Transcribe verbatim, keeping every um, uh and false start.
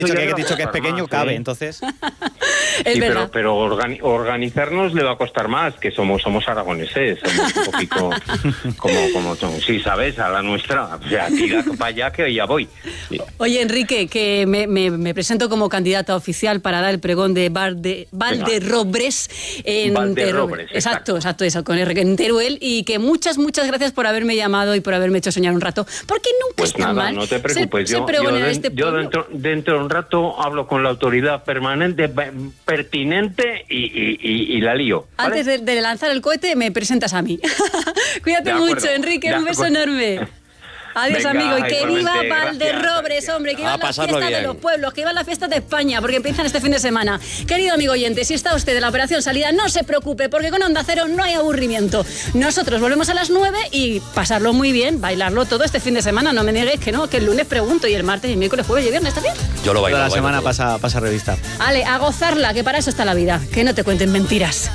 Dicho que, he dicho que es pequeño, más, cabe, ¿eh? Entonces... es sí, verdad. pero, pero organi- organizarnos le va a costar más, que somos somos aragoneses, somos un poquito como, como, sí, ¿sabes? A la nuestra, o sea, tira para allá que ya voy. Sí. Oye, Enrique, que me, me, me presento como candidata oficial para dar el pregón de Valde, Valderrobres en Valderrobres, exacto, exacto, eso, con R, en Teruel, y que muchas, muchas gracias por haberme llamado y por haberme hecho soñar un rato, porque nunca pues está nada, mal. no te preocupes, se, yo, se yo, de, este yo dentro, dentro de un rato hablo con la autoridad permanente, pertinente y, y, y, y la lío, ¿vale? Antes de, de lanzar el cohete me presentas a mí. Cuídate mucho, Enrique, un beso enorme. Adiós, venga, amigo, y que viva Valderrobres, hombre, que viva la fiesta bien. de los pueblos, que viva la fiesta de España, porque empiezan este fin de semana. Querido amigo oyente, si está usted de la operación salida, no se preocupe, porque con Onda Cero no hay aburrimiento. Nosotros volvemos a las nueve y pasarlo muy bien, bailarlo todo este fin de semana. No me niegues que no, que el lunes pregunto y el martes, y el miércoles, jueves y viernes, ¿está bien? Yo lo bailo. Toda la semana pasa, pasa revista. Ale, a gozarla, que para eso está la vida, que no te cuenten mentiras.